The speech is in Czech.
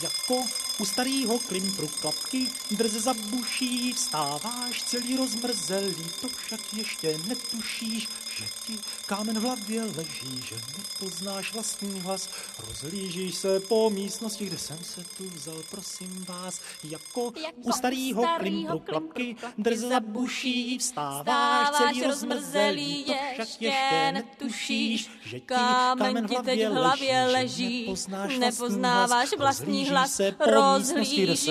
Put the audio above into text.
Jako u starýho klimpru klapky drze zabuší, vstáváš celý rozmrzelý, to však ještě netušíš, že ti kámen v hlavě leží, že nepoznáš vlastní hlas. Rozhlížíš se po místnosti, kde jsem se tu vzal, prosím vás. Jako u starýho klimpru klapky drze zabuší, vstáváš celý rozmrzelý, to však ještě netušíš, že ti kámen v hlavě leží, že nepoznáš vlastní hlas. Rozhlížíš